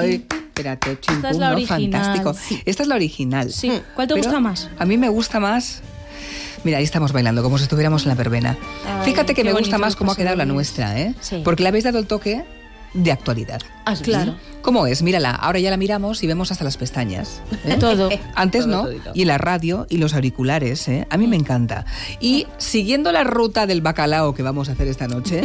Ay, espérate, chimpum, Esta es la ¿no? original. Fantástico. Sí. Esta es la original. Sí. ¿Cuál te Pero gusta más? A mí me gusta más... Mira, ahí estamos bailando, como si estuviéramos en la verbena. Ay, Fíjate que qué me gusta bonito más los cómo ha quedado la pasodobles. nuestra, ¿eh? Sí. Porque le habéis dado el toque de actualidad. Claro. ¿Cómo es? Mírala, ahora ya la miramos y vemos hasta las pestañas. ¿eh? Todo. Antes Todo, no, todito. y en la radio y los auriculares, ¿eh? A mí me encanta. Y siguiendo la ruta del bacalao que vamos a hacer esta noche,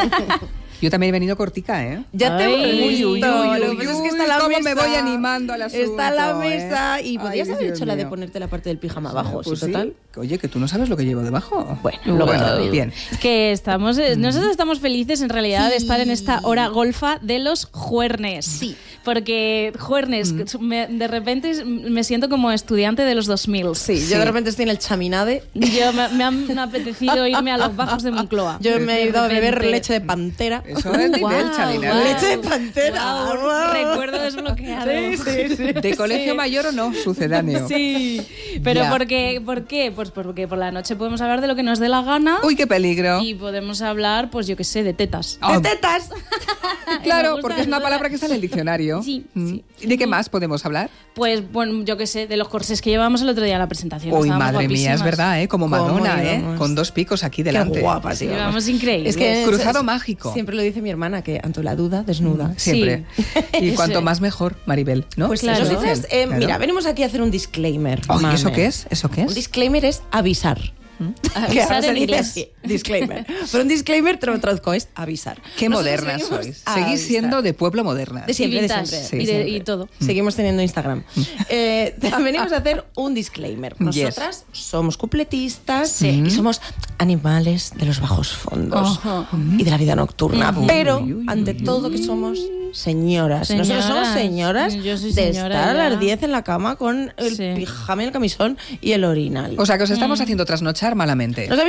yo también he venido cortica, ¿eh? Ya te Ay, hemos uy, uy, visto. uy, Lo que uy, pasa es uy, que está la cómo mesa. me voy animando al asunto, Está la ¿eh? mesa y podrías Ay, haber Dios hecho la de mío. ponerte la parte del pijama abajo, Pues sí, sí. total. Oye, que tú no sabes lo que llevo debajo. Bueno, luego te lo digo. bien. Que estamos, nosotros estamos felices en realidad de estar en esta hora golfa de los juernes. Sí. Porque juernes, de repente me siento como estudiante de los 2000. Sí, Sí. yo de repente estoy en el chaminade. Yo me han apetecido irme a los bajos de Moncloa. Yo me he ido a beber repente. leche de pantera. Eso es nivel Guau, chalinero. guau. Leche de pantera. Guau, Guau. recuerdo desbloqueado. ¿De colegio mayor o no? Sucedáneo. Sí, pero Ya. ¿por qué? Pues porque por la noche podemos hablar de lo que nos dé la gana Uy, qué peligro. y podemos hablar, pues yo qué sé, de tetas. Ah, ¡De tetas! Me claro, gusta, porque es una ¿verdad? palabra que está en el diccionario. Sí, Mm. sí. ¿Y de qué más podemos hablar? Pues bueno, yo qué sé, de los corsés que llevamos el otro día en la presentación. Uy, Estábamos madre mía, es guapísimas. verdad, ¿eh? Como ¿Cómo Madonna, ¿eh? íbamos? Con 2 picos aquí Qué delante. guapas Sí, íbamos. vamos increíbles. Es que Cruzado mágico. Siempre lo dice mi hermana, que ante la duda, desnuda. Siempre. Y Eso. cuanto más mejor, Maribel, ¿no? Pues Claro. eso dices, Claro. mira, venimos aquí a hacer un disclaimer. Ay, mame. ¿eso qué es? ¿Eso qué Un es? disclaimer es avisar. Que ahora Avisar se en dice inglés. así, disclaimer. Pero un disclaimer te lo traduzco, es avisar. Qué Nosotros modernas seguimos sois. a Seguís avisar. siendo de pueblo moderna. De siempre, Y de vintage, siempre. Sí, y, de de- siempre. y todo. Seguimos teniendo Instagram. Venimos a hacer un disclaimer. Nosotras somos cupletistas y somos animales de los bajos fondos Ajá. y de la vida nocturna. Pero, Uy, uy, ante todo, que somos señoras. Nosotros somos Señoras. señoras Yo soy de señora estar a ya. las 10 en la cama con el Sí. pijama y el camisón y el orinal. O sea, que os estamos haciendo trasnochar malamente. Nos